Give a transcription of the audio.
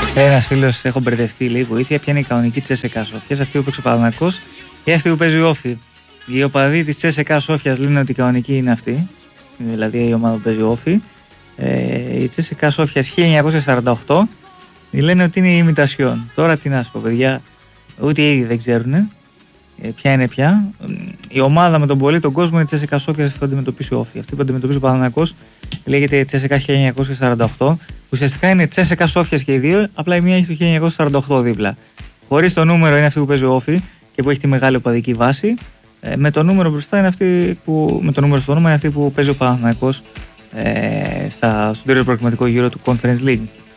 Ένας φίλος, έχω μπερδευτεί, λέει, βοήθεια, ποια είναι η κανονική Τσέσεκα Σόφιας, αυτή που παίξει ο Παναθηναϊκός ή αυτή που παίζει ο Όφη? Οι οπαδοί της Τσέσεκα Σόφιας λένε ότι η κανονική είναι αυτή, δηλαδή η ομάδα που παίζει ο Όφη. Η Τσέσεκα Σόφιας 1948 λένε ότι είναι η ημιτασιόν. Τώρα τι να σου πω, παιδιά, ούτε οι ίδιοι δεν ξέρουν ποια είναι πια. Η ομάδα με τον πολύ τον κόσμο είναι η Τσέσεκα Σόφιας, αυτή που αντιμετωπίσει ο Όφη. Αυτή που αντιμετωπίσει ο Παναθηναϊκός λέγεται Τσέσεκα 1948. Ουσιαστικά είναι Τσέσεκα Σόφιας και οι δύο, απλά η μία έχει το 1948 δίπλα. Χωρίς το νούμερο είναι αυτή που παίζει ο Όφη και που έχει τη μεγάλη οπαδική βάση. Με το νούμερο μπροστά είναι αυτή που, με το νούμερο στο όνομα είναι αυτή που παίζει ο Παναθηναϊκός στον τρίτο προκριματικό γύρο του Conference League.